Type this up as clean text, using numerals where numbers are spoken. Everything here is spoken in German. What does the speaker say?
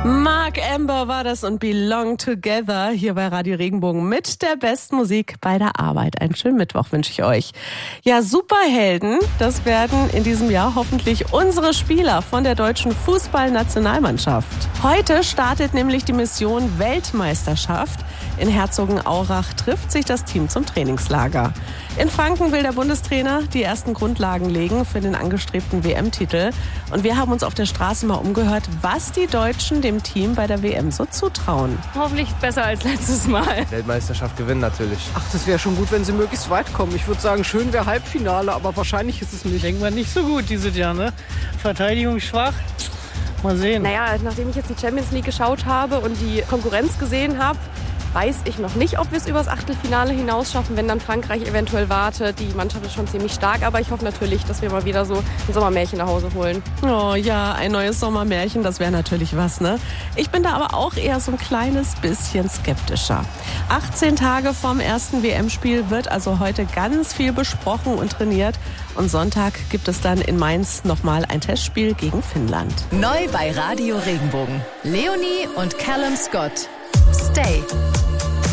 Mark Amber war das und Belong Together hier bei Radio Regenbogen mit der besten Musik bei der Arbeit. Einen schönen Mittwoch wünsche ich euch. Ja, Superhelden, das werden in diesem Jahr hoffentlich unsere Spieler von der deutschen Fußballnationalmannschaft. Heute startet nämlich die Mission Weltmeisterschaft. In Herzogenaurach trifft sich das Team zum Trainingslager. In Franken will der Bundestrainer die ersten Grundlagen legen für den angestrebten WM-Titel. Und wir haben uns auf der Straße mal umgehört, was die Deutschen dem Team bei der WM so zutrauen. Hoffentlich besser als letztes Mal. Weltmeisterschaft gewinnen natürlich. Ach, das wäre schon gut, wenn sie möglichst weit kommen. Ich würde sagen, schön wäre Halbfinale, aber wahrscheinlich ist es nicht. Denken wir nicht so gut dieses Jahr, ne? Verteidigung schwach. Mal sehen. Naja, nachdem ich jetzt die Champions League geschaut habe und die Konkurrenz gesehen habe, weiß ich noch nicht, ob wir es übers Achtelfinale hinaus schaffen, wenn dann Frankreich eventuell wartet. Die Mannschaft ist schon ziemlich stark, aber ich hoffe natürlich, dass wir mal wieder so ein Sommermärchen nach Hause holen. Oh ja, ein neues Sommermärchen, das wäre natürlich was, ne? Ich bin da aber auch eher so ein kleines bisschen skeptischer. 18 Tage vorm ersten WM-Spiel wird also heute ganz viel besprochen und trainiert. Und Sonntag gibt es dann in Mainz nochmal ein Testspiel gegen Finnland. Neu bei Radio Regenbogen. Leonie und Callum Scott. Stay.